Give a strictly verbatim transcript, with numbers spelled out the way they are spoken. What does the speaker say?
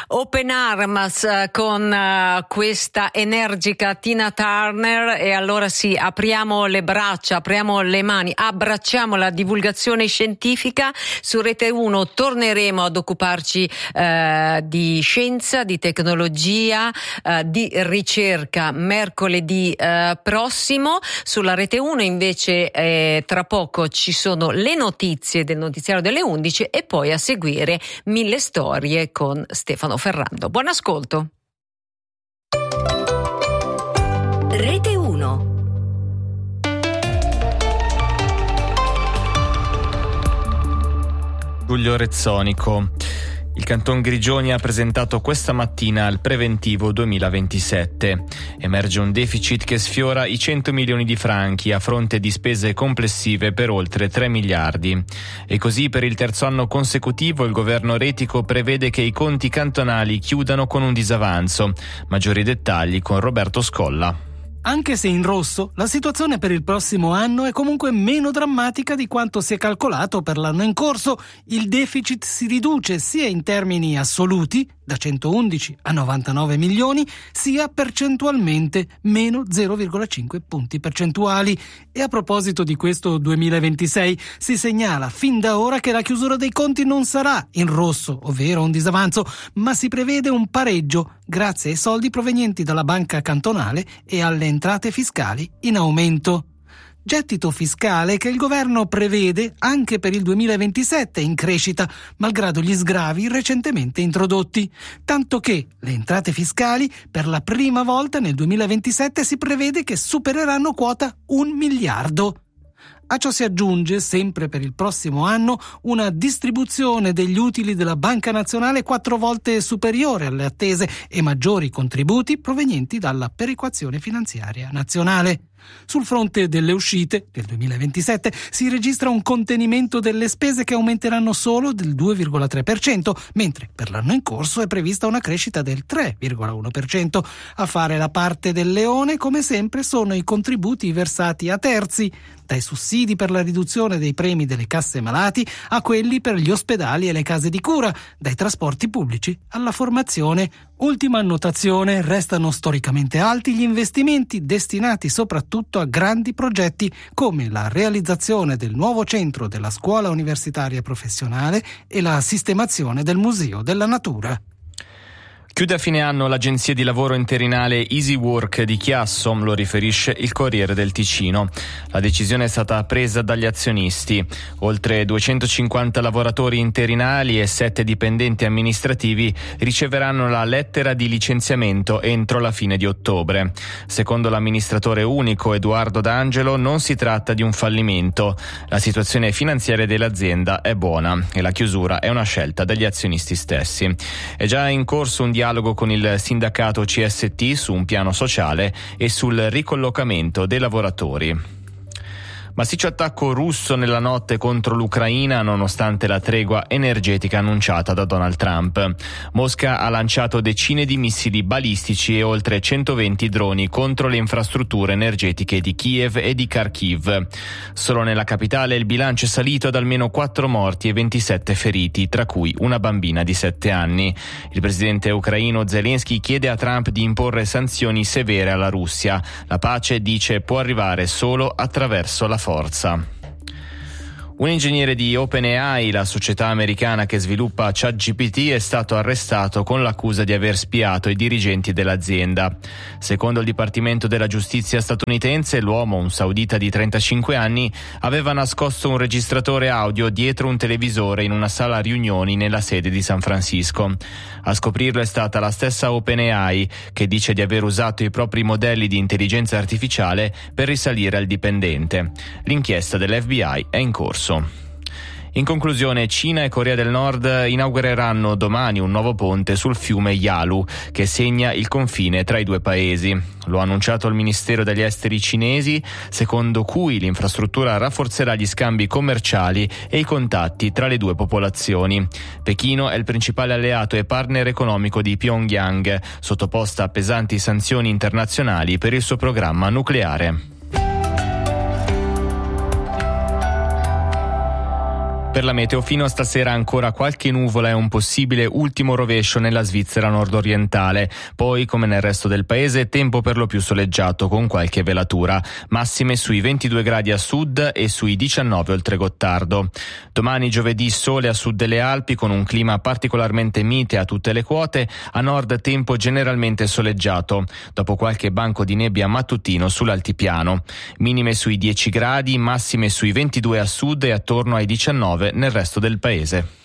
Open Arms con uh, questa energica Tina Turner, e allora sì, apriamo le braccia, apriamo le mani, abbracciamo la divulgazione scientifica. Su Rete uno torneremo ad occuparci uh, di scienza, di tecnologia, uh, di ricerca mercoledì uh, prossimo. Sulla Rete uno invece eh, tra poco ci sono le notizie del notiziario delle undici e poi a seguire Mille Storie con Stefano Ferrando. Buon ascolto. Rete uno. Giulio Rezzonico. Il Canton Grigioni ha presentato questa mattina il preventivo duemilaventisette. Emerge un deficit che sfiora i cento milioni di franchi a fronte di spese complessive per oltre tre miliardi. E così per il terzo anno consecutivo il governo retico prevede che i conti cantonali chiudano con un disavanzo. Maggiori dettagli con Roberto Scolla. Anche se in rosso, la situazione per il prossimo anno è comunque meno drammatica di quanto si è calcolato per l'anno in corso. Il deficit si riduce sia in termini assoluti, da centoundici a novantanove milioni, sia percentualmente, meno zero virgola cinque punti percentuali. E a proposito di questo duemilaventisei, si segnala fin da ora che la chiusura dei conti non sarà in rosso, ovvero un disavanzo, ma si prevede un pareggio grazie ai soldi provenienti dalla banca cantonale e alle entrate fiscali in aumento. Gettito fiscale che il governo prevede anche per il duemilaventisette in crescita, malgrado gli sgravi recentemente introdotti. Tanto che le entrate fiscali per la prima volta nel duemilaventisette si prevede che supereranno quota un miliardo. A ciò si aggiunge, sempre per il prossimo anno, una distribuzione degli utili della Banca Nazionale quattro volte superiore alle attese e maggiori contributi provenienti dalla perequazione finanziaria nazionale. Sul fronte delle uscite del duemilaventisette si registra un contenimento delle spese che aumenteranno solo del due virgola tre per cento, mentre per l'anno in corso è prevista una crescita del tre virgola uno per cento. A fare la parte del leone, come sempre, sono i contributi versati a terzi, dai sussidi per la riduzione dei premi delle casse malati a quelli per gli ospedali e le case di cura, dai trasporti pubblici alla formazione. Ultima annotazione: restano storicamente alti gli investimenti destinati soprattutto a grandi progetti come la realizzazione del nuovo centro della scuola universitaria professionale e la sistemazione del Museo della Natura. Chiude a fine anno l'agenzia di lavoro interinale Easy Work di Chiasso, lo riferisce il Corriere del Ticino. La decisione è stata presa dagli azionisti. Oltre duecentocinquanta lavoratori interinali e sette dipendenti amministrativi riceveranno la lettera di licenziamento entro la fine di ottobre. Secondo l'amministratore unico Edoardo D'Angelo non si tratta di un fallimento. La situazione finanziaria dell'azienda è buona e la chiusura è una scelta degli azionisti stessi. È già in corso un dialogo dialogo con il sindacato C S T su un piano sociale e sul ricollocamento dei lavoratori. Massiccio attacco russo nella notte contro l'Ucraina nonostante la tregua energetica annunciata da Donald Trump. Mosca ha lanciato decine di missili balistici e oltre centoventi droni contro le infrastrutture energetiche di Kiev e di Kharkiv. Solo nella capitale il bilancio è salito ad almeno quattro morti e ventisette feriti, tra cui una bambina di sette anni. Il presidente ucraino Zelensky chiede a Trump di imporre sanzioni severe alla Russia. La pace, dice, può arrivare solo attraverso la forza. Un ingegnere di OpenAI, la società americana che sviluppa ChatGPT, è stato arrestato con l'accusa di aver spiato i dirigenti dell'azienda. Secondo il Dipartimento della Giustizia statunitense, l'uomo, un saudita di trentacinque anni, aveva nascosto un registratore audio dietro un televisore in una sala riunioni nella sede di San Francisco. A scoprirlo è stata la stessa OpenAI, che dice di aver usato i propri modelli di intelligenza artificiale per risalire al dipendente. L'inchiesta dell'F B I è in corso. In conclusione, Cina e Corea del Nord inaugureranno domani un nuovo ponte sul fiume Yalu, che segna il confine tra i due paesi. Lo ha annunciato il Ministero degli Esteri cinesi, secondo cui l'infrastruttura rafforzerà gli scambi commerciali e i contatti tra le due popolazioni. Pechino è il principale alleato e partner economico di Pyongyang, sottoposta a pesanti sanzioni internazionali per il suo programma nucleare. Per la meteo, fino a stasera ancora qualche nuvola e un possibile ultimo rovescio nella Svizzera nord-orientale. Poi, come nel resto del paese, tempo per lo più soleggiato con qualche velatura. Massime sui ventidue gradi a sud e sui diciannove oltre Gottardo. Domani giovedì sole a sud delle Alpi con un clima particolarmente mite a tutte le quote. A nord tempo generalmente soleggiato, dopo qualche banco di nebbia mattutino sull'altipiano. Minime sui dieci gradi, massime sui ventidue a sud e attorno ai diciannove nel resto del paese.